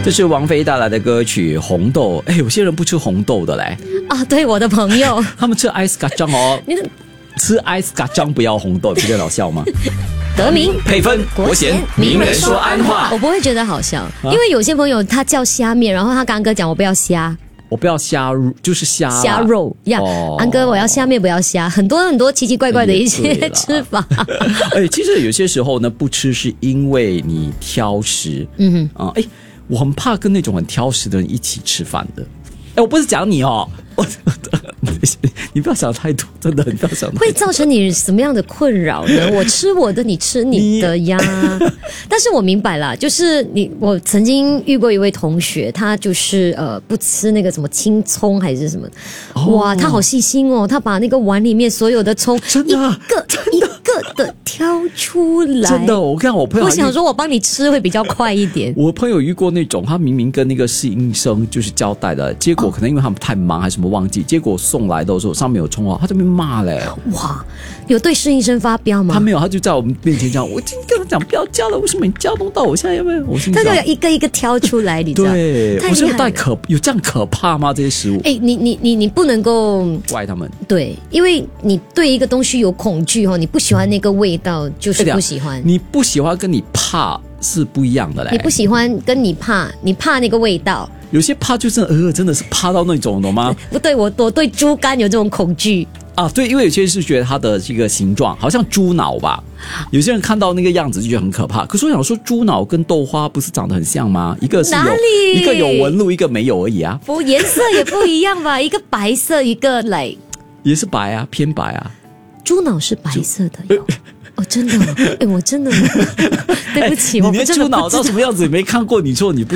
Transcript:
这是王菲带来的歌曲《红豆》。哎，有些人不吃红豆的嘞。 啊，对，我的朋友， 他们吃 ice kacang 哦。吃 ice kacang 不要红豆，不觉得好笑吗？ 得名配分国贤名人说安话， 我不会觉得好笑，因为有些朋友他叫虾面，然后他跟安哥讲我不要虾。 我不要虾，就是虾肉呀。安哥，我要虾面，不要虾。很多奇奇怪怪的一些吃法。 其实有些时候呢，不吃是因为你挑食。我很怕跟那种很挑食的人一起吃饭的。我不是讲你哦，你不要想太多，真的，你不要想太多。 会造成你什么样的困扰呢？我吃我的，你吃你的呀。但是我明白啦，就是我曾经遇过一位同学，他就是不吃那个什么青葱还是什么，哇，他好细心哦，他把那个碗里面所有的葱真的一个的挑出来。 真的，我看我朋友， 我想说我帮你吃会比较快一点。 我朋友遇过那种，他明明跟那个侍应生就是交代的，结果可能因为他们太忙还是什么忘记，结果送来的时候上面有葱啊，他这边骂嘞。 哇，有对侍应生发飙吗？ 他没有，他就在我们面前讲，我今天跟他讲不要加了，为什么你加弄到我现在要不要？我心想他就一个一个挑出来，你知道？ 对，我说有这样可怕吗？这些食物？ 你不能够怪他们。 对，因为你对一个东西有恐惧你不喜欢那个味道，就是不喜欢。 你不喜欢跟你怕是不一样的嘞。 你不喜欢跟你怕那个味道。 有些怕就是真的是怕到那种，懂吗？ 不对，我对猪肝有这种恐惧啊。对，因为有些人是觉得它的这个形状好像猪脑吧，有些人看到那个样子就觉得很可怕。可是我想说，猪脑跟豆花不是长得很像吗？一个有纹路，一个没有而已啊。 不，颜色也不一样吧？一个白色，一个也是白啊，偏白啊。 猪脑是白色的哟。真的，我真的，对不起， 你连猪脑到什么样子也没看过，你说你不